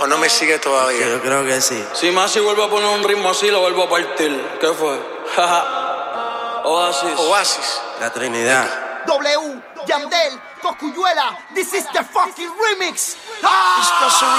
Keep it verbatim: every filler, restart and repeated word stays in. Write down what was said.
¿O no me sigue todavía? Yo creo que sí. Si Masi vuelve a poner un ritmo así, lo vuelvo a partir. ¿Qué fue? Oasis. Oasis. La Trinidad. W, Yandel, Cosculluela, this is the fucking remix. Ah!